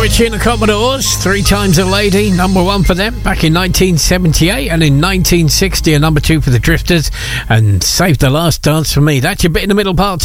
Richie and the Commodores, 3 Times a Lady, number 1 for them back in 1978, and in 1960 a number 2 for the Drifters, and Save the Last Dance for Me. That's your bit in the middle part